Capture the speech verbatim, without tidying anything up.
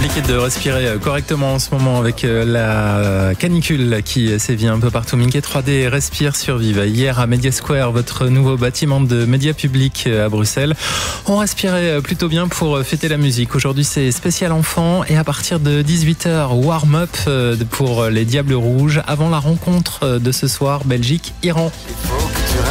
compliqué de respirer correctement en ce moment avec la canicule qui sévit un peu partout. Minké trois D respire, survive. Hier à Media Square, votre nouveau bâtiment de médias publics à Bruxelles, on respirait plutôt bien pour fêter la musique. Aujourd'hui c'est spécial enfant et à partir de dix-huit heures, warm-up pour les Diables Rouges avant la rencontre de ce soir Belgique-Iran.